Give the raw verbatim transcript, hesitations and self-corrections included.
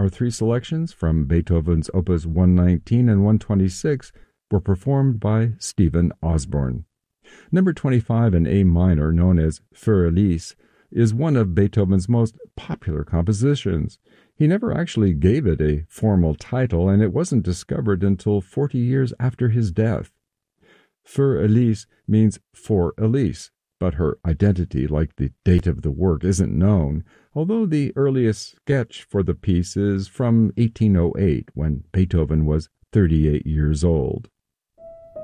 our three selections from Beethoven's Opus one nineteen and one twenty-six were performed by Stephen Osborne. Number twenty-five in A minor, known as Für Elise, is one of Beethoven's most popular compositions. He never actually gave it a formal title, and it wasn't discovered until forty years after his death. Für Elise means for Elise, but her identity, like the date of the work, isn't known, although the earliest sketch for the piece is from eighteen oh eight, when Beethoven was thirty-eight years old.